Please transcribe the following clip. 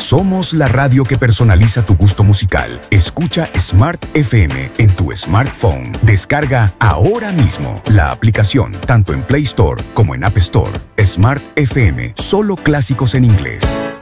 Somos la radio que personaliza tu gusto musical. Escucha Smart FM en tu smartphone. Descarga ahora mismo la aplicación, tanto en Play Store como en App Store. Smart FM, solo clásicos en inglés.